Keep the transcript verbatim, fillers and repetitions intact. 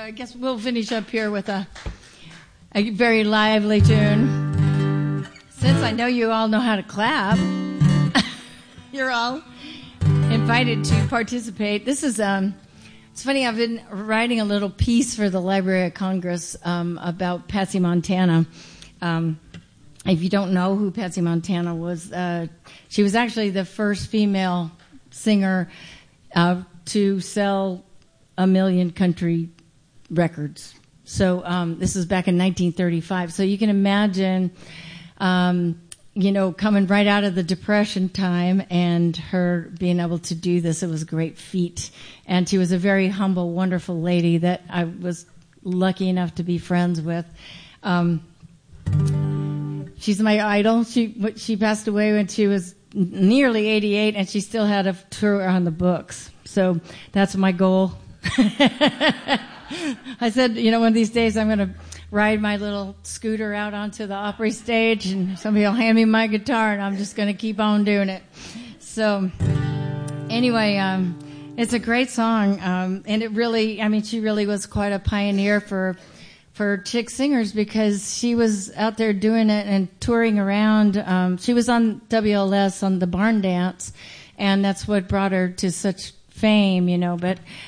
I guess we'll finish up here with a, a very lively tune. Since I know you all know how to clap, you're all invited to participate. This is, um, it's funny, I've been writing a little piece for the Library of Congress um, about Patsy Montana. Um, if you don't know who Patsy Montana was, uh, she was actually the first female singer uh, to sell a million country records. So um, this is back in nineteen thirty-five. So you can imagine, um, you know, coming right out of the Depression time and her being able to do this. It was a great feat. And she was a very humble, wonderful lady that I was lucky enough to be friends with. Um, she's my idol. She she passed away when she was nearly eighty-eight, and she still had a tour on the books. So that's my goal. I said, you know, one of these days I'm going to ride my little scooter out onto the Opry stage, and somebody will hand me my guitar, and I'm just going to keep on doing it. So anyway, um, it's a great song, um, and it really, I mean, she really was quite a pioneer for for chick singers, because she was out there doing it and touring around. Um, she was on W L S on the Barn Dance, and that's what brought her to such fame, you know, but